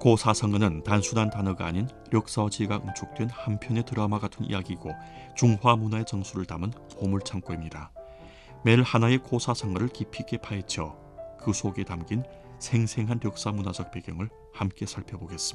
고사성어는 단순한 단어가 아닌 역사지가 응축된 한 편의 드라마 같은 이야기이고 중화 문화의 정수를 담은 보물창고입니다. 매일 하나의 고사성어를 깊이 있게 파헤쳐 그 속에 담긴 생생한 역사 문화적 배경을 함께 살펴보겠습니다.